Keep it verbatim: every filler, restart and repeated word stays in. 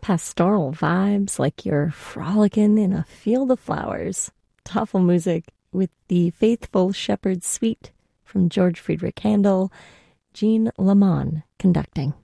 pastoral vibes like you're frolicking in a field of flowers. Tafelmusik with the Faithful Shepherd Suite from George Friedrich Handel, Jean Lamon conducting.